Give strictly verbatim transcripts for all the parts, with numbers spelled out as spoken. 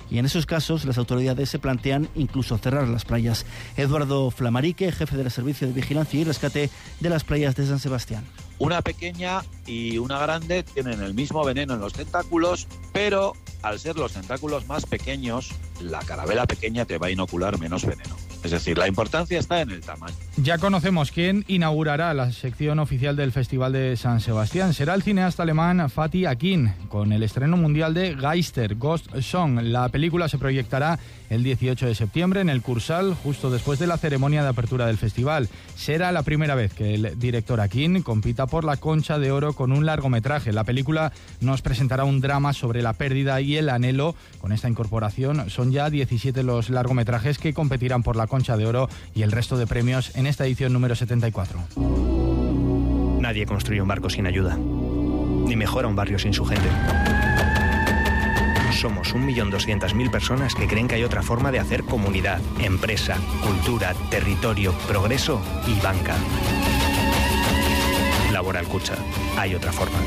y en esos casos las autoridades se plantean incluso cerrar las playas. Eduardo Flamarique, jefe del Servicio de Vigilancia y Rescate de las playas de San Sebastián. Una pequeña y una grande tienen el mismo veneno en los tentáculos, pero al ser los tentáculos más pequeños, la carabela pequeña te va a inocular menos veneno. Es decir, la importancia está en el tamaño. Ya conocemos quién inaugurará la sección oficial del Festival de San Sebastián. Será el cineasta alemán Fatih Akin, con el estreno mundial de Geister, Ghost Song. La película se proyectará el dieciocho de septiembre en el Kursaal, justo después de la ceremonia de apertura del festival. Será la primera vez que el director Akin compita por la Concha de Oro con un largometraje. La película nos presentará un drama sobre la pérdida y el anhelo. Con esta incorporación son ya diecisiete los largometrajes que competirán por la Concha de Oro y el resto de premios en esta edición número setenta y cuatro. Nadie construye un barco sin ayuda, ni mejora un barrio sin su gente. Somos un millón doscientas mil personas que creen que hay otra forma de hacer comunidad, empresa, cultura, territorio, progreso y banca. Laboral Kutxa. Hay otra forma.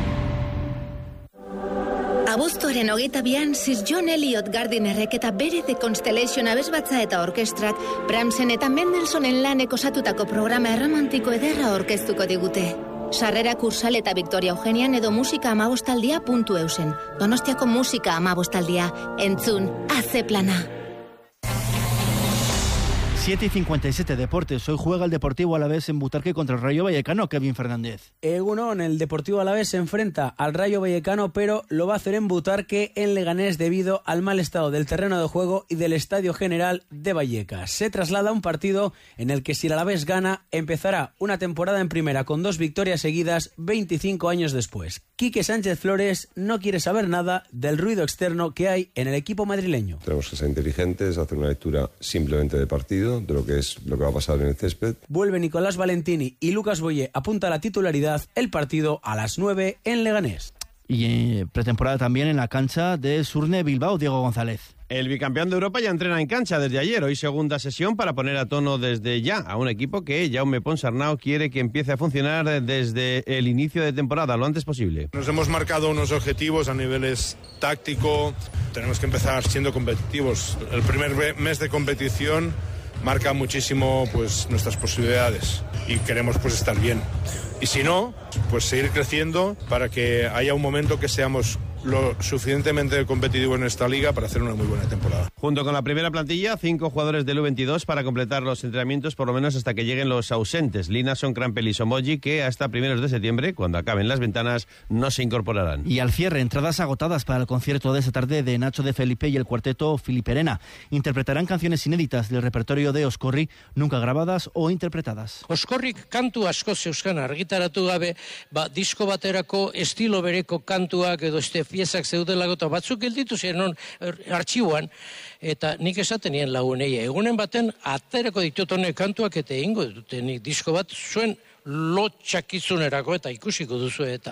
Abuztuaren hogeita bian, Sir John Eliot Gardinerrek eta bere The Constellation abesbatza eta orkestrak Brahmsen eta Mendelsonen lanek osatutako programa erromantiko ederra orkestuko digute. Sarrera Kursaal eta Victoria Eugenian edo musika amabostaldia puntu eusen. Donostiako musika amabostaldia. Entzun, haze plana. siete y cincuenta y siete, Deportes. Hoy juega el Deportivo Alavés en Butarque contra el Rayo Vallecano. Kevin Fernández. Egunon, el Deportivo Alavés se enfrenta al Rayo Vallecano, pero lo va a hacer en Butarque, en Leganés, debido al mal estado del terreno de juego y del Estadio General de Vallecas. Se traslada a un partido en el que, si el Alavés gana, empezará una temporada en primera con dos victorias seguidas veinticinco años después. Quique Sánchez Flores no quiere saber nada del ruido externo que hay en el equipo madrileño. Tenemos que ser inteligentes, hacer una lectura simplemente de partido, de lo que es lo que va a pasar en el césped. Vuelve Nicolás Valentini y Lucas Boyé apunta a la titularidad, el partido a las nueve en Leganés. Y eh, pretemporada también en la cancha de Surne Bilbao, Diego González. El bicampeón de Europa ya entrena en cancha desde ayer. Hoy segunda sesión para poner a tono desde ya a un equipo que Jaume Ponsarnau quiere que empiece a funcionar desde el inicio de temporada, lo antes posible. Nos hemos marcado unos objetivos a niveles táctico. Tenemos que empezar siendo competitivos. El primer mes de competición marca muchísimo pues nuestras posibilidades y queremos pues estar bien. Y si no, pues seguir creciendo para que haya un momento que seamos lo suficientemente competitivo en esta liga para hacer una muy buena temporada. Junto con la primera plantilla, cinco jugadores del U veintidós para completar los entrenamientos por lo menos hasta que lleguen los ausentes. Linason, Crampel y Somoji, que hasta primeros de septiembre, cuando acaben las ventanas, no se incorporarán. Y al cierre, entradas agotadas para el concierto de esta tarde de Nacho de Felipe y el cuarteto Filiperena. Interpretarán canciones inéditas del repertorio de Oscorri, nunca grabadas o interpretadas. Oskorrik kantu asko zeuzkan argitaratu gabe, ba, disko baterako estilo bereko kantuak edo este piezak zeudelako eta batzuk gelditu ziren non artxiboan, eta nik esaten nien lagunei, egunen baten aterako ditut honek kantuak eta egingo dute nik disko bat zuen lotxakizunerako eta ikusiko duzu eta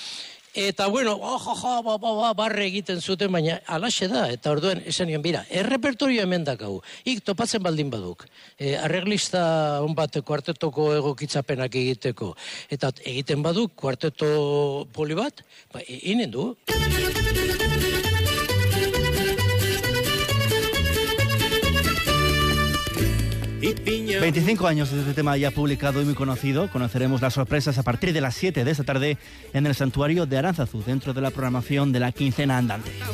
eta bueno, oh, oh, oh, ba, ba, ba, barre egiten zuten, baina alaxe da, eta orduen esan nion, bira, errepertorio hemen dakau, ik topatzen baldin baduk, e, arreglista on bat kuartetoko egokitzapenak egiteko, eta egiten baduk kuarteto poli bat, ba, inen du. veinticinco años de este tema ya publicado y muy conocido. Conoceremos las sorpresas a partir de las siete de esta tarde en el Santuario de Aránzazu, dentro de la programación de la quincena andante.